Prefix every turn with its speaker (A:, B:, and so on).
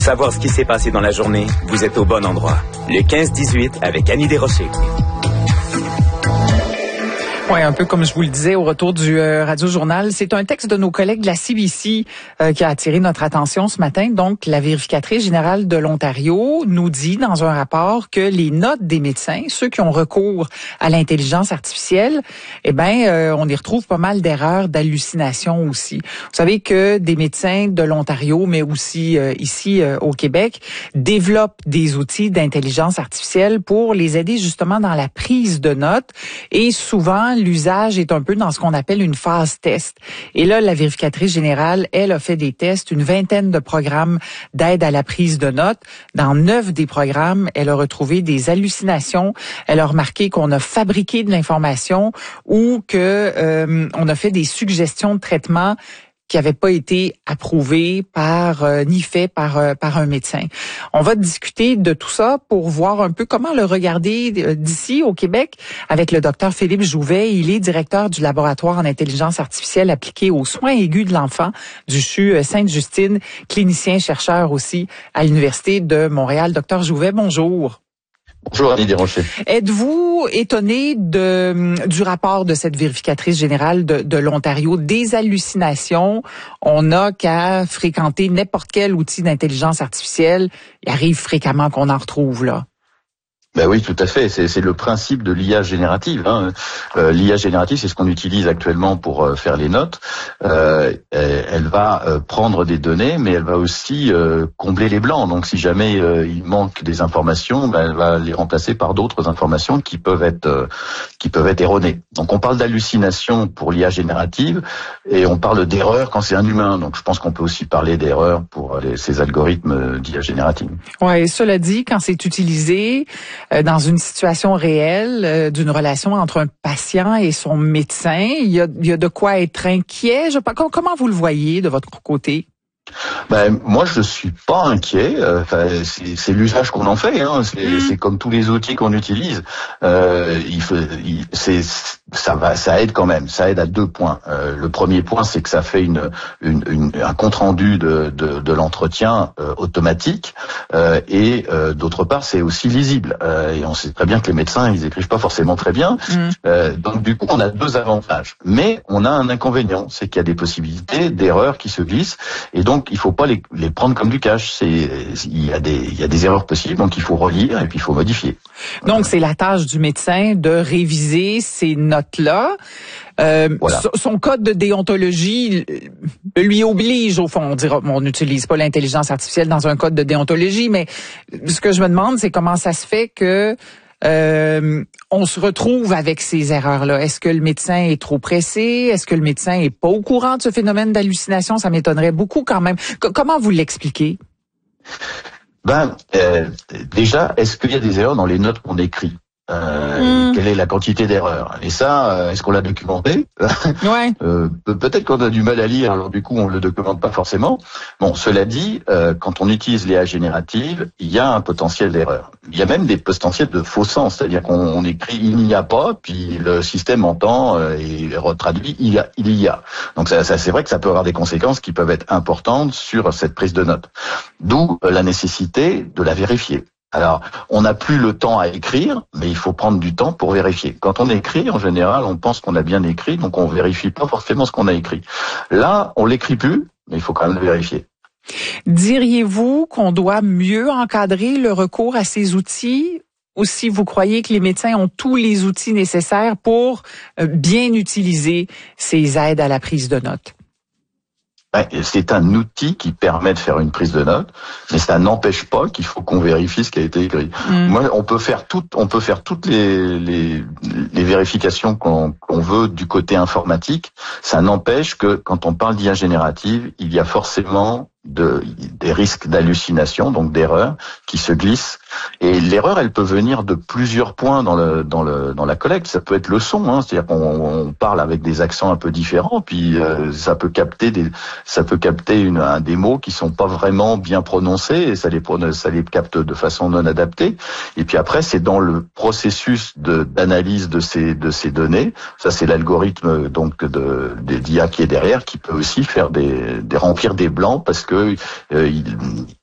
A: Savoir ce qui s'est passé dans la journée, vous êtes au bon endroit. Le 15-18 avec Annie Desrochers.
B: Oui, un peu comme je vous le disais au retour du Radio-Journal, c'est un texte de nos collègues de la CBC qui a attiré notre attention ce matin. Donc, la vérificatrice générale de l'Ontario nous dit dans un rapport que les notes des médecins, ceux qui ont recours à l'intelligence artificielle, on y retrouve pas mal d'erreurs, d'hallucinations aussi. Vous savez que des médecins de l'Ontario, mais aussi ici au Québec, développent des outils d'intelligence artificielle pour les aider justement dans la prise de notes et souvent l'usage est un peu dans ce qu'on appelle une phase test. Et là, la vérificatrice générale, elle a fait des tests, une vingtaine de programmes d'aide à la prise de notes. Dans 9 des programmes, elle a retrouvé des hallucinations. Elle a remarqué qu'on a fabriqué de l'information ou que on a fait des suggestions de traitement qui n'avaient pas été approuvées ni fait par un médecin. On va discuter de tout ça pour voir un peu comment le regarder d'ici au Québec avec le docteur Philippe Jouvet. Il est directeur du laboratoire en intelligence artificielle appliquée aux soins aigus de l'enfant du CHU Sainte-Justine, clinicien chercheur aussi à l'Université de Montréal. Docteur Jouvet, bonjour.
C: Bonjour Annie Desrochers.
B: Êtes-vous étonné du rapport de cette vérificatrice générale de l'Ontario? Des hallucinations, on n'a qu'à fréquenter n'importe quel outil d'intelligence artificielle. Il arrive fréquemment qu'on en retrouve là.
C: Ben oui, tout à fait. C'est le principe de l'IA générative. L'IA générative, c'est ce qu'on utilise actuellement pour faire les notes. Elle va prendre des données, mais elle va aussi combler les blancs. Donc, si jamais il manque des informations, elle va les remplacer par d'autres informations qui peuvent être erronées. Donc, on parle d'hallucination pour l'IA générative et on parle d'erreur quand c'est un humain. Donc, je pense qu'on peut aussi parler d'erreur pour ces algorithmes d'IA générative.
B: Ouais, cela dit, quand c'est utilisé dans une situation réelle d'une relation entre un patient et son médecin, il y a de quoi être inquiet. Comment vous le voyez de votre côté?
C: Moi, je suis pas inquiet. C'est l'usage qu'on en fait. C'est comme tous les outils qu'on utilise. Ça aide quand même. Ça aide à 2 points. Le premier point, c'est que ça fait un compte rendu de l'entretien automatique. Et d'autre part, c'est aussi lisible. Et on sait très bien que les médecins, ils écrivent pas forcément très bien. Donc du coup, on a 2 avantages. Mais on a un inconvénient, c'est qu'il y a des possibilités d'erreurs qui se glissent. Et donc, il faut pas les prendre comme du cash. Il y a des erreurs possibles, donc il faut relire et puis il faut modifier.
B: Donc, c'est la tâche du médecin de réviser ces notes-là. Voilà. Son code de déontologie lui oblige, au fond, on n'utilise pas l'intelligence artificielle dans un code de déontologie, mais ce que je me demande, c'est comment ça se fait que on se retrouve avec ces erreurs-là. Est-ce que le médecin est trop pressé? Est-ce que le médecin est pas au courant de ce phénomène d'hallucination? Ça m'étonnerait beaucoup quand même. Comment vous l'expliquez?
C: Déjà, est-ce qu'il y a des erreurs dans les notes qu'on écrit? Quelle est la quantité d'erreurs? Et ça, est-ce qu'on l'a documenté?
B: Ouais.
C: Peut-être qu'on a du mal à lire, alors du coup on le documente pas forcément. Bon, cela dit, quand on utilise l'IA générative, il y a un potentiel d'erreur. Il y a même des potentiels de faux sens, c'est-à-dire qu'on écrit il n'y a pas, puis le système entend et retraduit il y a. Donc ça c'est vrai que ça peut avoir des conséquences qui peuvent être importantes sur cette prise de notes. D'où la nécessité de la vérifier. Alors, on n'a plus le temps à écrire, mais il faut prendre du temps pour vérifier. Quand on écrit, en général, on pense qu'on a bien écrit, donc on vérifie pas forcément ce qu'on a écrit. Là, on l'écrit plus, mais il faut quand même le vérifier.
B: Diriez-vous qu'on doit mieux encadrer le recours à ces outils? Ou si vous croyez que les médecins ont tous les outils nécessaires pour bien utiliser ces aides à la prise de notes?
C: C'est un outil qui permet de faire une prise de notes, mais ça n'empêche pas qu'il faut qu'on vérifie ce qui a été écrit. Moi, on peut faire toutes les vérifications qu'on veut du côté informatique. Ça n'empêche que quand on parle d'IA générative, il y a forcément des risques d'hallucination, donc d'erreurs qui se glissent. Et l'erreur, elle peut venir de plusieurs points dans la collecte. Ça peut être le son, c'est-à-dire qu'on parle avec des accents un peu différents, puis ça peut capter des mots qui sont pas vraiment bien prononcés et ça les capte de façon non adaptée. Et puis après, c'est dans le processus d'analyse de ces données. Ça, c'est l'algorithme donc d'IA qui est derrière, qui peut aussi faire remplir des blancs parce que